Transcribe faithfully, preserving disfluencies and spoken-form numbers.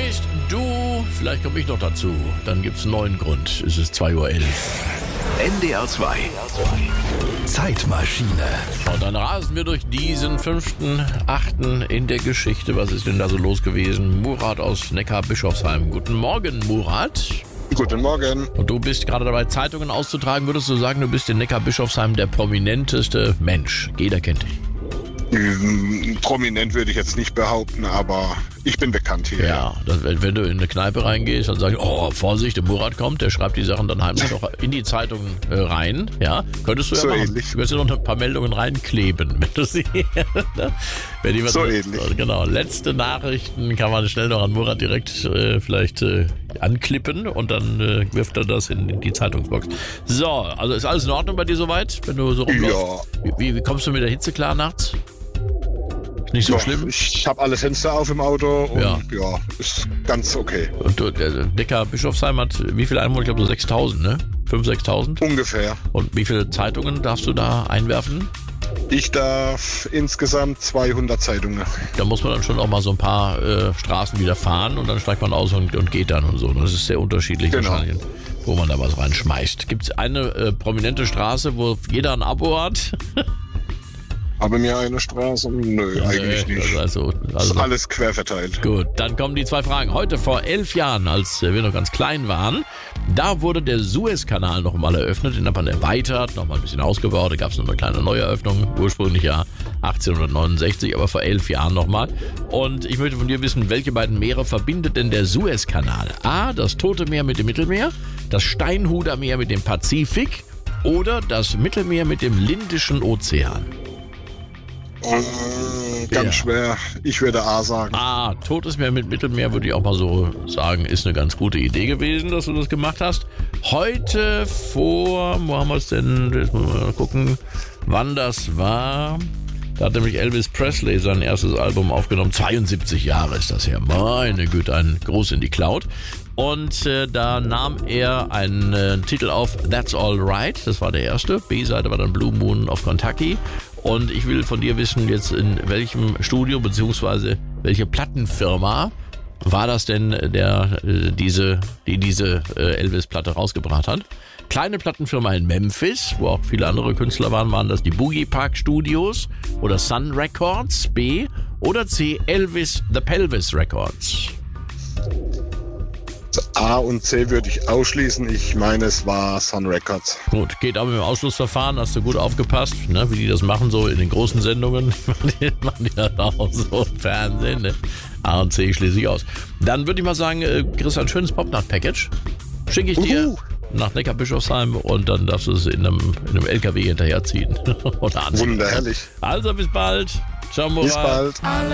weißt du, vielleicht komme ich noch dazu. Dann gibt es einen neuen Grund. Es ist zwei Uhr elf. N D R zwei. Zeitmaschine. Und dann rasen wir durch diesen fünften achten in der Geschichte. Was ist denn da so los gewesen? Murat aus Neckar-Bischofsheim. Guten Morgen, Murat. Guten Morgen. Und du bist gerade dabei, Zeitungen auszutragen. Würdest du sagen, du bist in Neckar-Bischofsheim der prominenteste Mensch? Jeder kennt dich. Prominent würde ich jetzt nicht behaupten, aber ich bin bekannt hier. Ja, das, wenn, wenn du in eine Kneipe reingehst und sagst, oh, Vorsicht, der Murat kommt, der schreibt die Sachen dann heimlich noch in die Zeitung äh, rein. Ja, könntest du ja so machen. Ähnlich. Du könntest ja noch ein paar Meldungen reinkleben, wenn du sie. wenn die was so mit, ähnlich. Genau, letzte Nachrichten kann man schnell noch an Murat direkt äh, vielleicht äh, anklippen und dann äh, wirft er das in, in die Zeitungsbox. So, also ist alles in Ordnung bei dir soweit, wenn du so rumläufst? Ja. Wie, wie kommst du mit der Hitze klar nachts? Nicht so Ja, schlimm? Ich habe alle Fenster auf im Auto und Ja. ja, ist ganz okay. Und du, der Neckar-Bischofsheim hat wie viele Einwohner? Ich glaube so sechstausend, ne? fünftausend, sechstausend? Ungefähr. Und wie viele Zeitungen darfst du da einwerfen? Ich darf insgesamt zweihundert Zeitungen. Da muss man dann schon auch mal so ein paar äh, Straßen wieder fahren und dann steigt man aus und, und geht dann und so. Das ist sehr unterschiedlich Genau. wahrscheinlich, wo man da was reinschmeißt. Gibt es eine äh, prominente Straße, wo jeder ein Abo hat? Haben wir eine Straße? Nö, eigentlich Nee, nicht. Also, Ist also, alles quer verteilt. gut, dann kommen die zwei Fragen. Heute vor elf Jahren, als wir noch ganz klein waren, da wurde der Suezkanal noch mal eröffnet, den hat man erweitert, noch mal ein bisschen ausgebaut, da gab es noch eine kleine Neueröffnung, ursprünglich ja achtzehnhundertneunundsechzig, aber vor elf Jahren noch mal. Und ich möchte von dir wissen, welche beiden Meere verbindet denn der Suezkanal? A, das Tote Meer mit dem Mittelmeer, das Steinhuder Meer mit dem Pazifik oder das Mittelmeer mit dem Lindischen Ozean? Äh, ganz Ja. schwer. Ich würde A sagen. Ah, Totes Meer mit Mittelmeer würde ich auch mal so sagen, ist eine ganz gute Idee gewesen, dass du das gemacht hast. Heute vor, wo haben wir es denn, jetzt müssen wir mal gucken, wann das war. Da hat nämlich Elvis Presley sein erstes Album aufgenommen. zweiundsiebzig Jahre ist das her. Meine Güte, ein Gruß in die Cloud. Und äh, da nahm er einen äh, Titel auf, That's All Right. Das war der erste. B-Seite war dann Blue Moon of Kentucky. Und ich will von dir wissen, jetzt in welchem Studio beziehungsweise welche Plattenfirma war das denn, der äh, diese, die diese äh, Elvis-Platte rausgebracht hat? Kleine Plattenfirma in Memphis, wo auch viele andere Künstler waren, waren das die Boogie Park Studios oder Sun Records, B, oder C, Elvis The Pelvis Records? A und C würde ich ausschließen. Ich meine, es war Sun Records. Gut, geht aber im Ausschlussverfahren, hast du gut aufgepasst, ne, wie die das machen, so in den großen Sendungen, die machen die das auch so im Fernsehen, ne? A und C schließe ich aus. Dann würde ich mal sagen, äh, kriegst du ein schönes Popnacht-Package, schicke ich dir Uhu. nach Neckar-Bischofsheim und dann darfst du es in einem, in einem L K W hinterherziehen. Oder anziehen. Wunderherrlich. Also bis bald. Ciao, Murat. Bis bald.